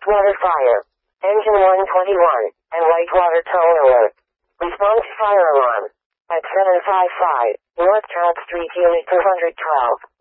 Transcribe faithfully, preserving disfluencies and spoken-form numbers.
water fire. Engine one twenty-one, and light water tow alert. Response fire alarm. At seven five five, North Trout Street, Unit two hundred twelve.